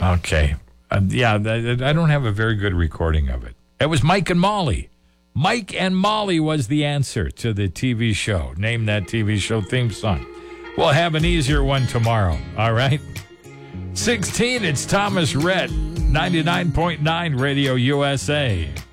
Okay. I don't have a very good recording of it. It was Mike and Molly. Mike and Molly was the answer to the TV show. Name that TV show theme song. We'll have an easier one tomorrow. All right? 16, it's Thomas Rhett, 99.9 Radio USA.